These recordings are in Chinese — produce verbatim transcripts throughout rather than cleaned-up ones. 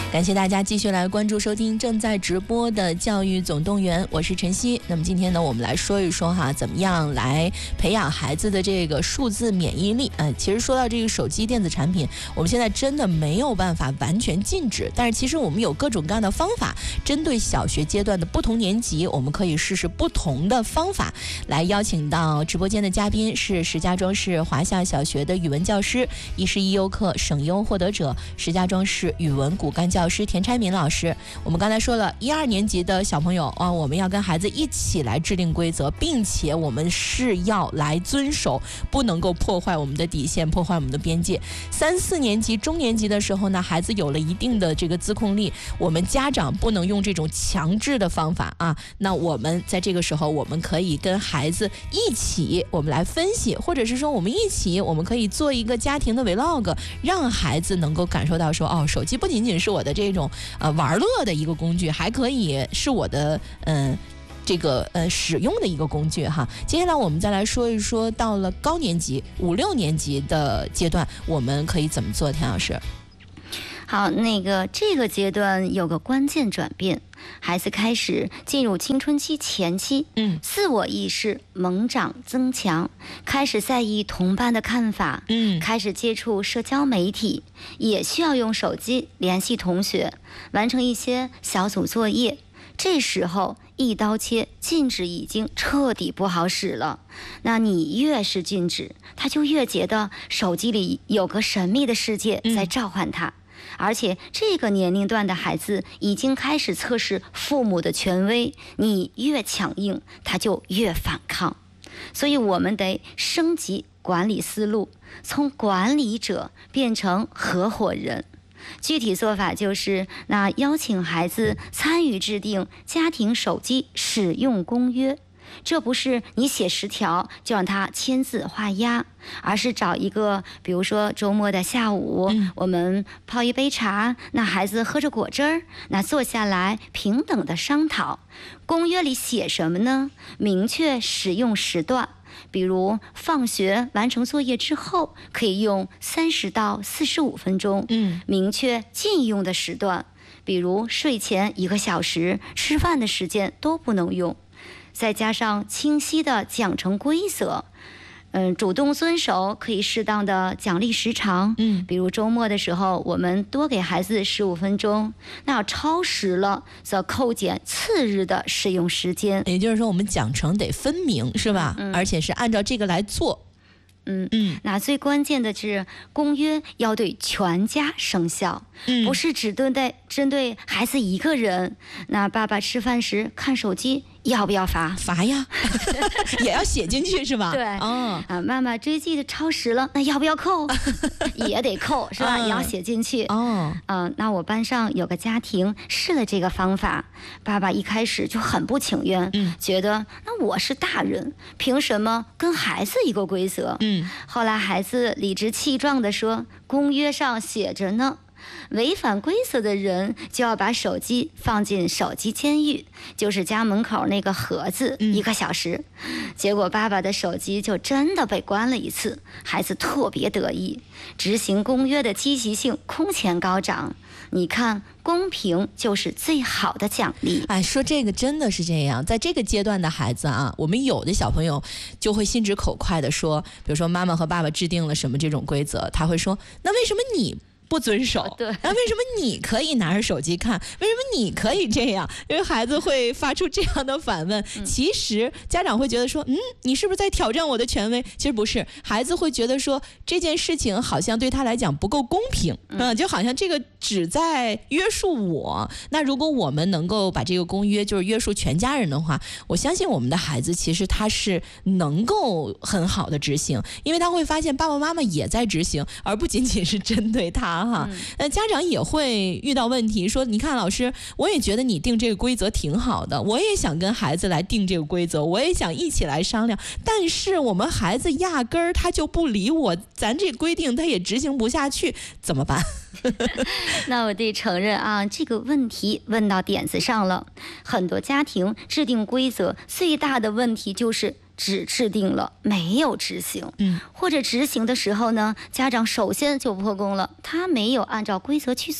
感谢大家继续来关注收听正在直播的教育总动员，我是晨曦。那么今天呢，我们来说一说哈，怎么样来培养孩子的这个数字免疫力。呃，其实说到这个手机电子产品，我们现在真的没有办法完全禁止，但是其实我们有各种各样的方法，针对小学阶段的不同年级，我们可以试试不同的方法。来邀请到直播间的嘉宾是石家庄市华夏小学的语文教师，一是一优课省优获得者，石家庄市语文骨干教师田拆敏老师。我们刚才说了一二年级的小朋友啊，我们要跟孩子一起来制定规则，并且我们是要来遵守，不能够破坏我们的底线，破坏我们的边界。三四年级中年级的时候呢，孩子有了一定的这个自控力，我们家长不能用这种强制的方法啊，那我们在这个时候我们可以跟孩子一起我们来分析，或者是说我们一起我们可以做一个家庭的 vlog， 让孩子能够感受到说，哦，手机不仅仅是我的这种呃玩乐的一个工具，还可以是我的嗯、呃、这个呃使用的一个工具哈。接下来我们再来说一说，到了高年级五六年级的阶段，我们可以怎么做？田老师。 好，那个这个阶段有个关键转变，孩子开始进入青春期前期，嗯，自我意识猛长增强，开始在意同伴的看法，嗯，开始接触社交媒体，也需要用手机联系同学，完成一些小组作业。这时候一刀切，禁止已经彻底不好使了。那你越是禁止，他就越觉得手机里有个神秘的世界在召唤他。嗯，而且这个年龄段的孩子已经开始测试父母的权威，你越强硬，他就越反抗。所以我们得升级管理思路，从管理者变成合伙人。具体做法就是，那邀请孩子参与制定家庭手机使用公约。这不是你写十条就让他签字画押，而是找一个，比如说周末的下午，嗯，我们泡一杯茶，那孩子喝着果汁儿，那坐下来平等的商讨。公约里写什么呢？明确使用时段，比如放学完成作业之后可以用三十到四十五分钟，嗯，明确禁用的时段，比如睡前一个小时，吃饭的时间都不能用。再加上清晰的奖惩规则，嗯，主动遵守，可以适当的奖励时长，嗯，比如周末的时候，我们多给孩子十五分钟，那要超时了，则扣减次日的使用时间。 也就是说，我们奖惩得分明，是吧？嗯，而且是按照这个来做。 嗯嗯，那最关键的是公约要对全家生效，嗯，不是只针对针对孩子一个人。那爸爸吃饭时看手机，要不要罚？ 罚呀，也要写进去是吧？ 对，哦，啊，妈妈追剧超时了，那要不要扣？也得扣，是吧？嗯，也要写进去。哦，嗯，那我班上有个家庭试了这个方法，爸爸一开始就很不情愿，嗯，觉得那我是大人，凭什么跟孩子一个规则？嗯，后来孩子理直气壮地说，公约上写着呢。违反规则的人就要把手机放进手机监狱，就是家门口那个盒子，一个小时。结果爸爸的手机就真的被关了一次，孩子特别得意，执行公约的积极性空前高涨。你看，公平就是最好的奖励。 哎，说这个真的是这样，在这个阶段的孩子啊，我们有的小朋友就会心直口快的说，比如说妈妈和爸爸制定了什么这种规则，他会说，那为什么你不遵守？ 对， 那为什么你可以拿着手机看？为什么你可以这样？因为孩子会发出这样的反问。嗯，其实家长会觉得说，嗯，你是不是在挑战我的权威？其实不是，孩子会觉得说这件事情好像对他来讲不够公平，嗯，呃、就好像这个只在约束我。那如果我们能够把这个公约就是约束全家人的话，我相信我们的孩子其实他是能够很好的执行，因为他会发现爸爸妈妈也在执行，而不仅仅是针对他。哈，那家长也会遇到问题，说你看老师，我也觉得你定这个规则挺好的，我也想跟孩子来定这个规则，我也想一起来商量，但是我们孩子压根儿他就不理我，咱这规定他也执行不下去，怎么办？ 那我得承认啊，这个问题问到点子上了。很多家庭制定规则最大的问题就是只制定了没有执行，嗯，或者执行的时候呢，家长首先就破功了，他没有按照规则去做。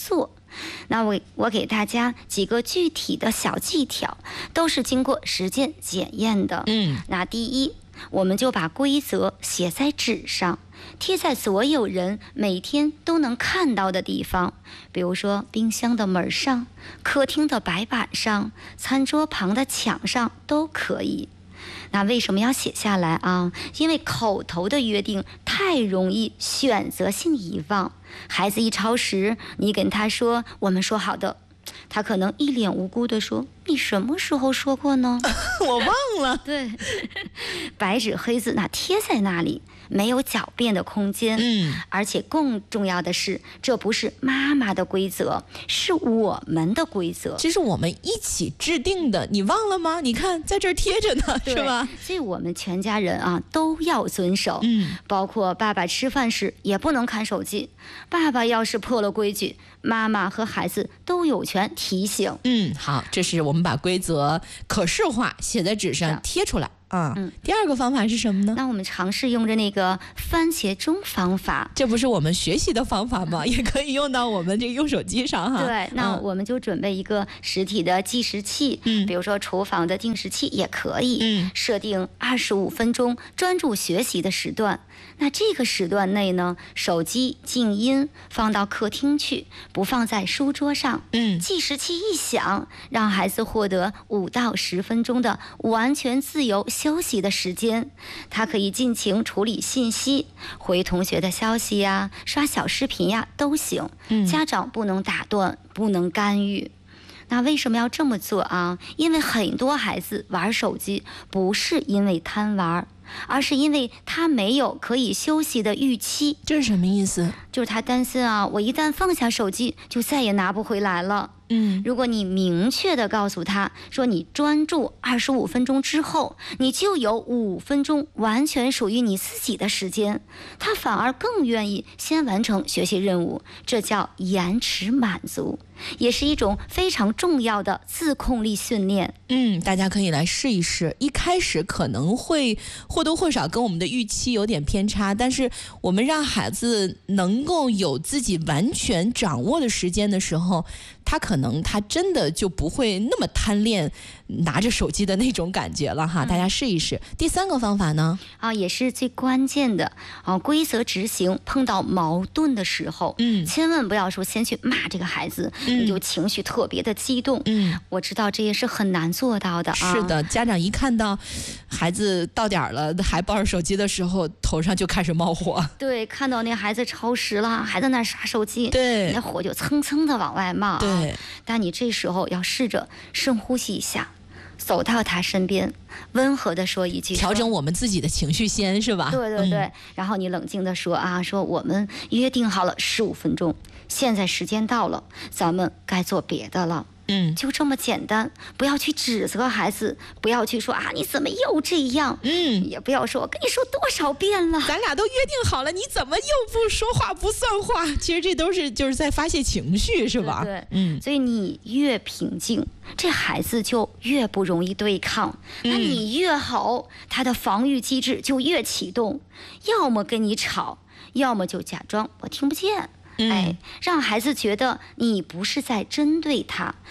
那我我给大家几个具体的小技巧，都是经过实践检验的。 嗯， 那第一，我们就把规则写在纸上，贴在所有人每天都能看到的地方，比如说冰箱的门上、客厅的白板上、餐桌旁的墙上都可以。那为什么要写下来啊？因为口头的约定太容易选择性遗忘。孩子一超时，你跟他说我们说好的，他可能一脸无辜地说你什么时候说过呢？ 我忘了。 对，白纸黑字那贴在那里，没有狡辩的空间。 嗯， 而且更重要的是，这不是妈妈的规则，是我们的规则， 这是我们一起制定的，你忘了吗？你看在这儿贴着呢，是吧？ 所以我们全家人啊都要遵守。 嗯， 包括爸爸吃饭时也不能看手机，爸爸要是破了规矩，妈妈和孩子都有权提醒。 嗯，好，这是我们把规则可视化，写在纸上贴出来啊。嗯，第二个方法是什么呢？ 那我们尝试用着那个番茄钟方法， 这不是我们学习的方法吗？也可以用到我们这个用手机上哈。 对，那我们就准备一个实体的计时器，嗯，比如说厨房的定时器也可以，嗯，设定二十五分钟专注学习的时段。那这个时段内呢，手机静音，放到客厅去，不放在书桌上。嗯，计时器一响，让孩子获得五到十分钟的完全自由休息的时间，他可以尽情处理信息，回同学的消息呀，刷小视频呀都行。嗯，家长不能打断，不能干预。那为什么要这么做啊？因为很多孩子玩手机不是因为贪玩，而是因为他没有可以休息的预期。 这是什么意思？ 就是他担心啊，我一旦放下手机，就再也拿不回来了。 嗯， 如果你明确的告诉他说，你专注二十五分钟之后，你就有五分钟完全属于你自己的时间，他反而更愿意先完成学习任务，这叫延迟满足，也是一种非常重要的自控力训练。 嗯，大家可以来试一试。一开始可能会或多或少跟我们的预期有点偏差，但是我们让孩子能够有自己完全掌握的时间的时候，他可能他真的就不会那么贪恋拿着手机的那种感觉了哈。大家试一试。第三个方法呢？ 啊，也是最关键的啊，规则执行碰到矛盾的时候，嗯，千万不要说先去骂这个孩子，嗯、你就情绪特别的激动。嗯，我知道这也是很难做到的啊。 是的，家长一看到孩子到点了还抱着手机的时候，头上就开始冒火。 对，看到那孩子超时了，还在那刷手机， 对， 那火就蹭蹭的往外冒。 对， 但你这时候要试着深呼吸一下，走到他身边，温和的说一句， 调整我们自己的情绪先，是吧？ 对对对、 嗯、 然后你冷静的说啊，说我们约定好了十五分钟，现在时间到了，咱们该做别的了。嗯，就这么简单，不要去指责孩子，不要去说啊你怎么又这样，嗯，也不要说我跟你说多少遍了， 咱俩都约定好了，你怎么又不说话不算话？其实这都是就是在发泄情绪，是吧？ 对，对嗯，所以你越平静，这孩子就越不容易对抗，那你越吼，他的防御机制就越启动，要么跟你吵，要么就假装我听不见。哎，让孩子觉得你不是在针对他，